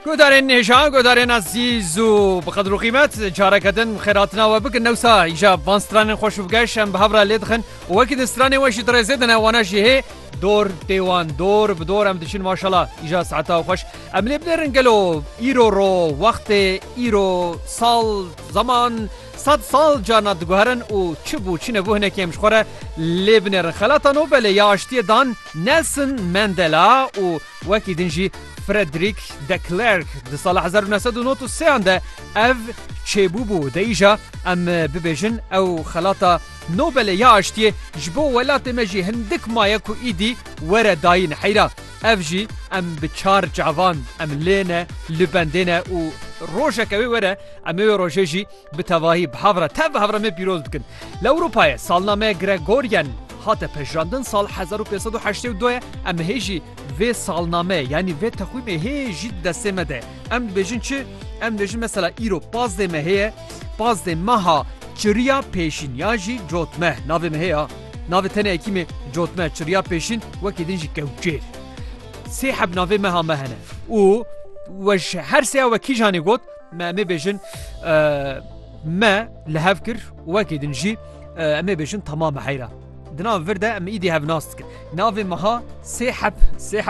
گودارین نهشان گودارین عزیز و بقدر و قیمت جارکدن خیراتنا و بکن نوسا ایجا بانستران خوش بگشم به هفرا لیدخن و وکی دستران وشی درزیدن وانا جیه دور دیوان دور بدور ام دشین ماشالله ایجا ساعتا خوش ام لیبنرن گلو ایرو رو وقت ایرو سال زمان 100 سال جانا دگوهرن و چه بو چی نبو هنه که امشخوره لیبنرن خلاتا نوبل یاشتی دان نلسن مندلا و وکی دنجی فريدريك دكليرك دي سال 1993 ده اف تشيبوبو ديجا ام ببيجن او خلاطه نوبل ياشتي جبو ولات مجي هندك ما يكو ايدي ورا داين حيرا اف جي ام بچار جوان ام لينا لبندنا و روجا كوي ورا ام روجي بتواهي بحضره تبهره مي بيروز بكن لاوروبا سالنامه غريغوريان هات پژراندن سال 1582 ام هیجی و سالنامه یعنی و تقویم هیجی دسته مده ام بجن چه ام بجن مثلا ایرو 15 مهه 15 ماها چریا پیشین یاجی جوتمه ناو مهه ناو تنه اکیم جوتمه چریا پیشین وکی دنجی کوچیر سیحب ناو مها مهنه و وش هر سیا وکی جانی گوت ما می بجن ما لهفکر وکی دنجی امی بجن تمام حیره دناو ورده ام ایدی هف ناست ناوی مها سیحب